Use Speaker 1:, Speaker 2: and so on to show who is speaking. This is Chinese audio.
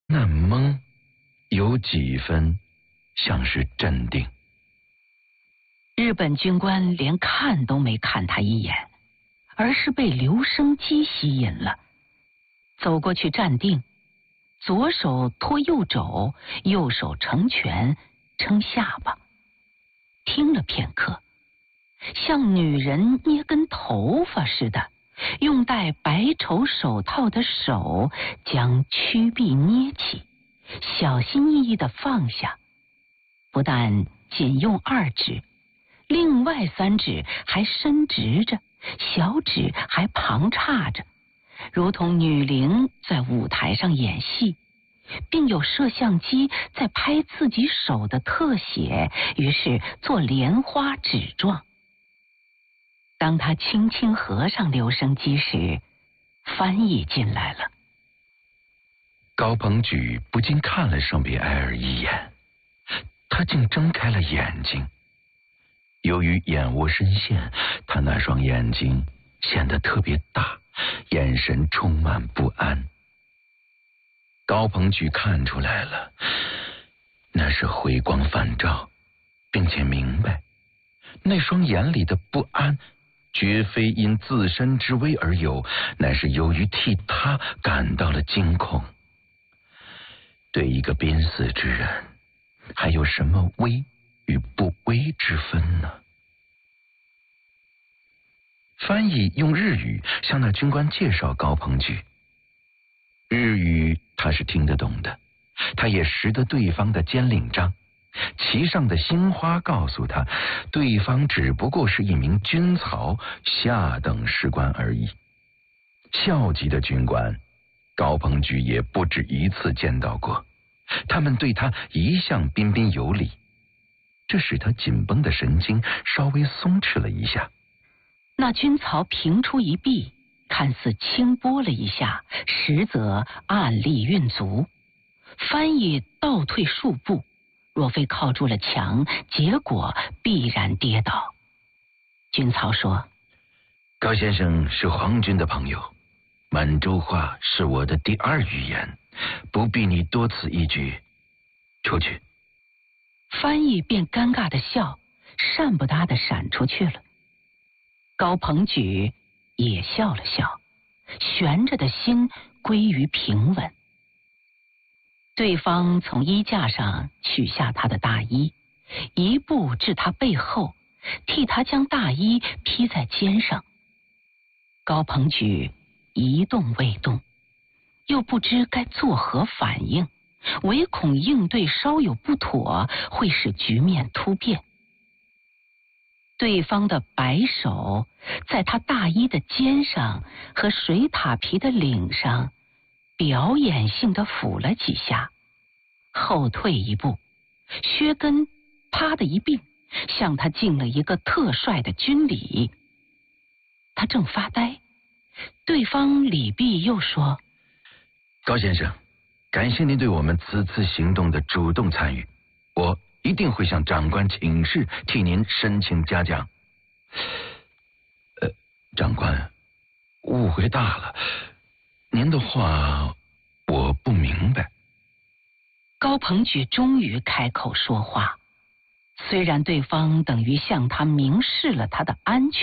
Speaker 1: 那懵有几分像是镇定。
Speaker 2: 日本军官连看都没看他一眼，而是被留声机吸引了，走过去站定，左手托右肘，右手成拳撑下巴，听了片刻，像女人捏根头发似的，用戴白绸手套的手将曲臂捏起，小心翼翼地放下，不但仅用2指，另外3指还伸直着，小指还旁叉着，如同女伶在舞台上演戏，并有摄像机在拍自己手的特写，于是做莲花指状。当他轻轻合上留声机时，翻译进来了。
Speaker 1: 高鹏举不禁看了圣比埃尔一眼，他竟睁开了眼睛。由于眼窝深陷，他那双眼睛显得特别大，眼神充满不安。高鹏举看出来了，那是回光返照，并且明白那双眼里的不安绝非因自身之危而有，乃是由于替他感到了惊恐。对一个濒死之人，还有什么危与不危之分呢？翻译用日语向那军官介绍高鹏举，日语他是听得懂的，他也识得对方的尖领章，其上的星花告诉他，对方只不过是一名军曹，下等士官而已。校级的军官，高鹏举也不止一次见到过，他们对他一向彬彬有礼，这使他紧绷的神经稍微松弛了一下。
Speaker 2: 那军曹平出一臂，看似轻拨了一下，实则按力运足。翻译倒退数步，若非靠住了墙，结果必然跌倒。军曹说：
Speaker 1: 高先生是皇军的朋友，满洲话是我的第2语言，不必你多此一举，出去。
Speaker 2: 翻译便尴尬的笑，善不搭的闪出去了。高鹏举也笑了笑，悬着的心归于平稳。对方从衣架上取下他的大衣，一步至他背后，替他将大衣披在肩上。高鹏举一动未动，又不知该作何反应，唯恐应对稍有不妥，会使局面突变。对方的白手在他大衣的肩上和水獭皮的领上表演性的抚了几下，后退一步，靴跟啪的一并，向他敬了一个特帅的军礼。他正发呆，对方礼毕又说：
Speaker 1: 高先生，感谢您对我们此次行动的主动参与，我一定会向长官请示，替您申请嘉奖。长官，误会大了，您的话我不明白。
Speaker 2: 高鹏举终于开口说话，虽然对方等于向他明示了他的安全。